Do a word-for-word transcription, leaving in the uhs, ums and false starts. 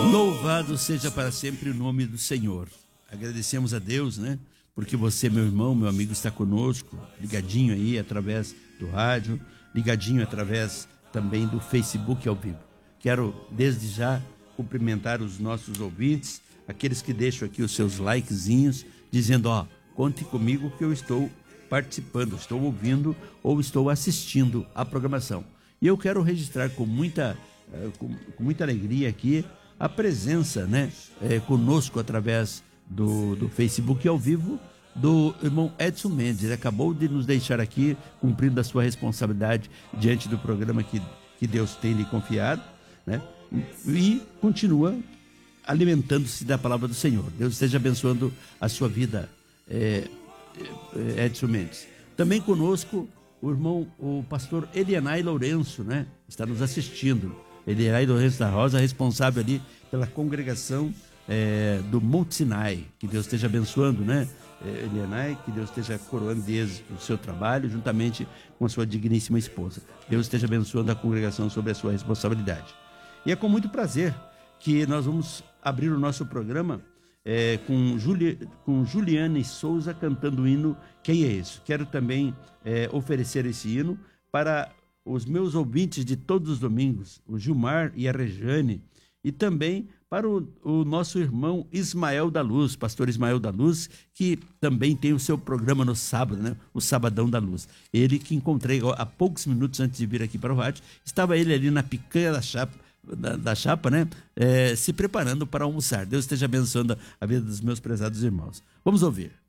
Louvado seja para sempre o nome do Senhor. Agradecemos a Deus, né? Porque você, meu irmão, meu amigo, está conosco, ligadinho aí através do rádio, ligadinho através também do Facebook ao vivo. Quero, desde já, cumprimentar os nossos ouvintes, aqueles que deixam aqui os seus likezinhos, dizendo, ó, conte comigo que eu estou participando, estou ouvindo ou estou assistindo a programação. E eu quero registrar com muita, com, com muita alegria aqui a presença, né, é, conosco através do, do Facebook ao vivo do irmão Edson Mendes. Ele acabou de nos deixar aqui cumprindo a sua responsabilidade diante do programa que, que Deus tem lhe confiado, né, e continua alimentando-se da palavra do Senhor. Deus esteja abençoando a sua vida, é, Edson Mendes. Também conosco o irmão, o pastor Elianai Lourenço, né, está nos assistindo. Elianai Lourenço da Rosa, responsável ali pela congregação é, do Monte Sinai. Que Deus esteja abençoando, né, Elianai, que Deus esteja coroando de êxito o seu trabalho, juntamente com a sua digníssima esposa. Deus esteja abençoando a congregação sobre a sua responsabilidade. E é com muito prazer que nós vamos abrir o nosso programa é, com, Juli, com Juliane Souza cantando o hino Quem é Esse? Quero também é, oferecer esse hino para os meus ouvintes de todos os domingos, o Gilmar e a Rejane, e também para o, o nosso irmão Ismael da Luz, pastor Ismael da Luz, que também tem o seu programa no sábado, né? O Sabadão da Luz. Ele que encontrei há poucos minutos antes de vir aqui para o rádio, estava ele ali na picanha da chapa, da, da chapa, né? É, se preparando para almoçar. Deus esteja abençoando a vida dos meus prezados irmãos. Vamos ouvir.